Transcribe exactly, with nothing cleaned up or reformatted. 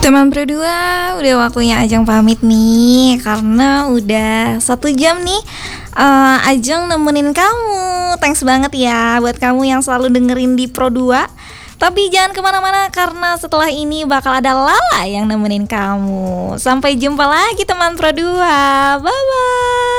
Teman berdua, udah waktunya Ajeng pamit nih. Karena udah satu jam nih eh, Ajeng nemenin kamu. Thanks banget ya buat kamu yang selalu dengerin di Pro dua. Tapi jangan kemana-mana karena setelah ini bakal ada Lala yang nemenin kamu. Sampai jumpa lagi teman Pro dua. Bye-bye.